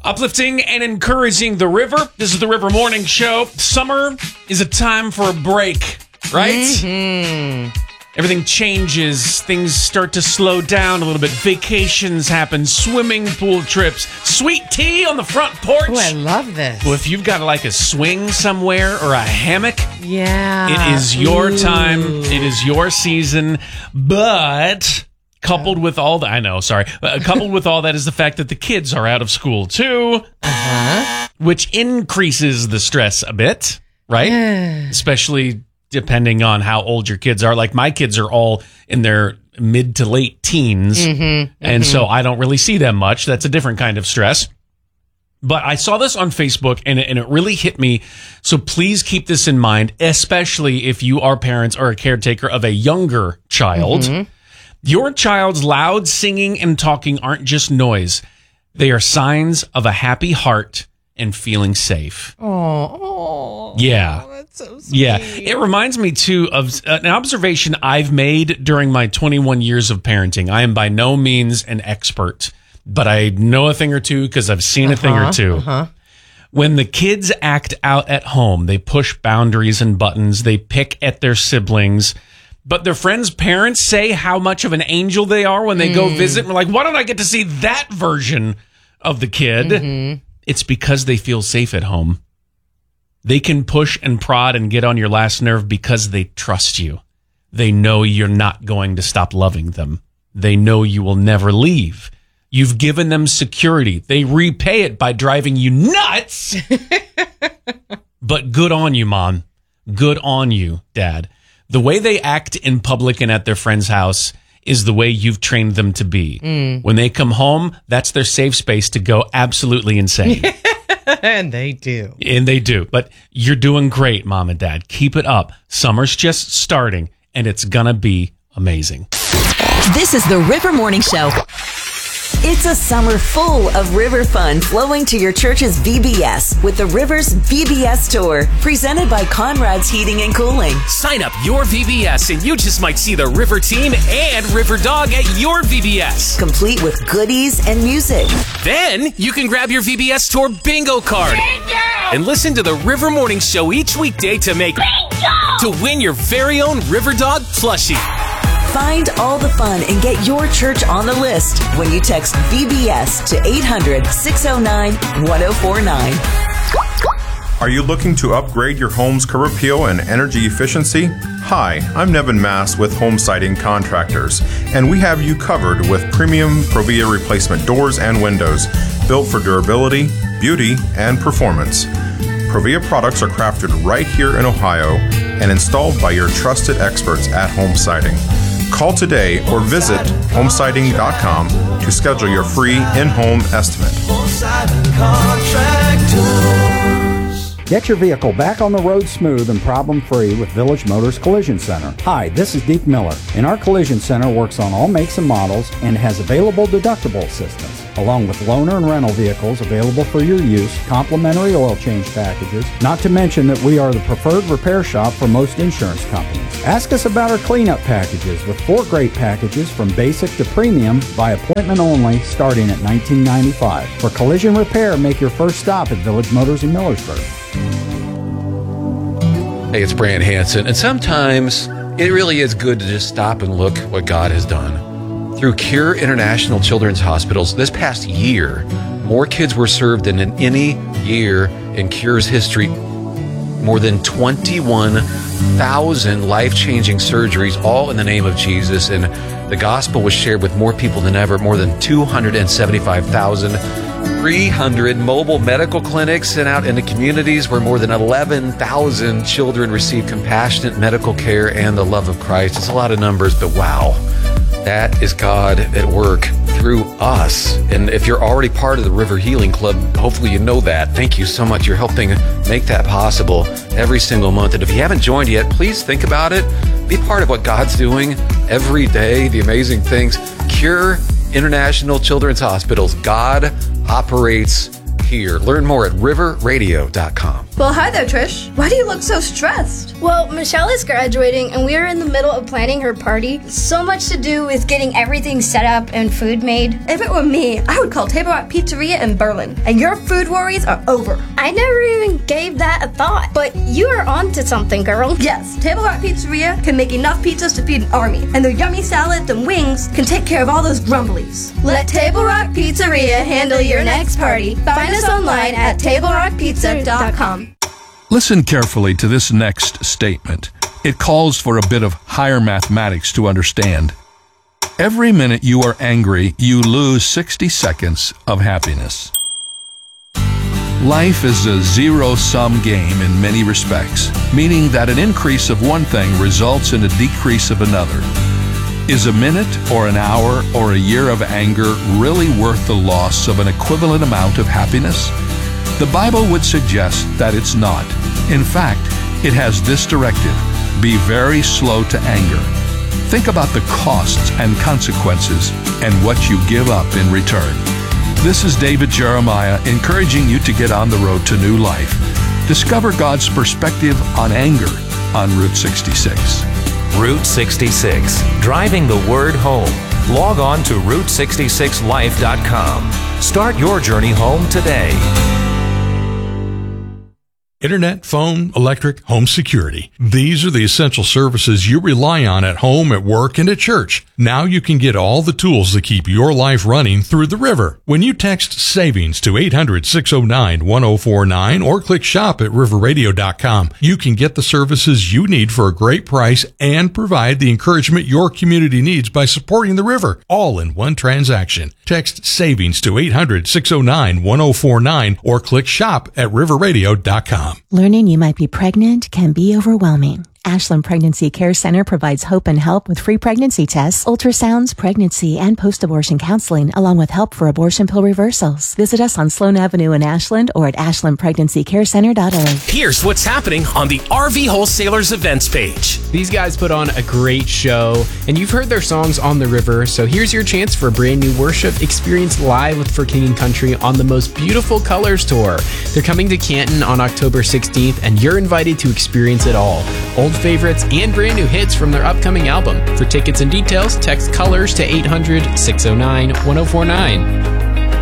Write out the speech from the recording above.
Uplifting and encouraging the river. This is the River Morning Show. Summer is a time for a break, right? Mm-hmm. Everything changes. Things start to slow down a little bit. Vacations happen. Swimming pool trips. Sweet tea on the front porch. Oh, I love this. Well, if you've got like a swing somewhere or a hammock, yeah, it is your time. It is your season. But coupled with all that, coupled with all that is the fact that the kids are out of school too, which increases the stress a bit, right? Especially depending on how old your kids are. Like my kids are all in their mid to late teens, and so I don't really see them much. That's a different kind of stress. But I saw this on Facebook, and it really hit me. So please keep this in mind, especially if you are parents or a caretaker of a younger child. Your child's loud singing and talking aren't just noise. They are signs of a happy heart and feeling safe. Oh, yeah. That's so sweet. Yeah. It reminds me, too, of an observation I've made during my 21 years of parenting. I am by no means an expert, but I know a thing or two because I've seen a thing or two. When the kids act out at home, they push boundaries and buttons, they pick at their siblings, but their friends' parents say how much of an angel they are when they go visit. We're like, why don't I get to see that version of the kid? It's because they feel safe at home. They can push and prod and get on your last nerve because they trust you. They know you're not going to stop loving them. They know you will never leave. You've given them security. They repay it by driving you nuts. But good on you, Mom. Good on you, Dad. The way they act in public and at their friend's house is the way you've trained them to be. When they come home, that's their safe space to go absolutely insane. And they do. And they do. But you're doing great, Mom and Dad. Keep it up. Summer's just starting, and it's going to be amazing. This is the River Morning Show. It's a summer full of river fun flowing to your church's VBS with the Rivers VBS Tour, presented by Conrad's Heating and Cooling. Sign up your VBS and you just might see the River Team and River Dog at your VBS. Complete with goodies and music. Then you can grab your VBS Tour bingo card and listen to the River Morning Show each weekday to win your very own River Dog plushie. Find all the fun and get your church on the list when you text VBS to 800-609-1049. Are you looking to upgrade your home's curb appeal and energy efficiency? Hi, I'm Nevin Mass with Home Siding Contractors, and we have you covered with premium Provia replacement doors and windows built for durability, beauty, and performance. Provia products are crafted right here in Ohio and installed by your trusted experts at Home Siding. Call today or visit homesiding.com to schedule your free in-home estimate. Get your vehicle back on the road smooth and problem-free with Village Motors Collision Center. Hi, this is Deke Miller, and our Collision Center works on all makes and models and has available deductible assistance, along with loaner and rental vehicles available for your use, complimentary oil change packages, not to mention that we are the preferred repair shop for most insurance companies. Ask us about our cleanup packages with 4 great packages from basic to premium by appointment only starting at $19.95. For collision repair, make your first stop at Village Motors in Millersburg. Hey, it's Brant Hansen, and sometimes it really is good to just stop and look what God has done. Through Cure International Children's Hospitals, this past year, more kids were served than in any year in Cure's history. More than 21,000 life-changing surgeries, all in the name of Jesus, and the gospel was shared with more people than ever, more than 275,300 mobile medical clinics sent out into communities where more than 11,000 children received compassionate medical care and the love of Christ. It's a lot of numbers, but wow, that is God at work through us. And if you're already part of the River Healing Club, hopefully you know that. Thank you so much. You're helping make that possible every single month. And if you haven't joined yet, please think about it. Be part of what God's doing every day, the amazing things. Cure International Children's Hospitals. God operates here. Learn more at riverradio.com. Well, hi there, Trish. Why do you look so stressed? Well, Michelle is graduating and we are in the middle of planning her party. So much to do with getting everything set up and food made. If it were me, I would call Table Rock Pizzeria in Berlin, and your food worries are over. I never even gave that a thought, but you are onto something, girl. Yes, Table Rock Pizzeria can make enough pizzas to feed an army, and their yummy salads and wings can take care of all those grumblies. Let Table Rock Pizzeria handle your next party. Find us online at TableRockPizza.com. Listen carefully to this next statement. It calls for a bit of higher mathematics to understand. Every minute you are angry, you lose 60 seconds of happiness. Life is a zero-sum game in many respects, meaning that an increase of one thing results in a decrease of another. Is a minute or an hour or a year of anger really worth the loss of an equivalent amount of happiness? The Bible would suggest that it's not. In fact, it has this directive: be very slow to anger. Think about the costs and consequences and what you give up in return. This is David Jeremiah encouraging you to get on the road to new life. Discover God's perspective on anger on Route 66. Route 66, driving the word home. Log on to Route66Life.com. Start your journey home today. Internet, phone, electric, home security. These are the essential services you rely on at home, at work, and at church. Now you can get all the tools that keep your life running through the river. When you text SAVINGS to 800-609-1049 or click shop at riverradio.com, you can get the services you need for a great price and provide the encouragement your community needs by supporting the river, all in one transaction. Text SAVINGS to 800-609-1049 or click shop at riverradio.com. Learning you might be pregnant can be overwhelming. Ashland Pregnancy Care Center provides hope and help with free pregnancy tests, ultrasounds, pregnancy, and post-abortion counseling, along with help for abortion pill reversals. Visit us on Sloan Avenue in Ashland or at ashlandpregnancycarecenter.org. Here's what's happening on the RV Wholesalers events page. These guys put on a great show, and you've heard their songs on the river, so here's your chance for a brand new worship experience live with For King and Country on the Most Beautiful Colors Tour. They're coming to Canton on October 16th, and you're invited to experience it all. Old favorites and brand new hits from their upcoming album. For tickets and details, text COLORS to 800-609-1049.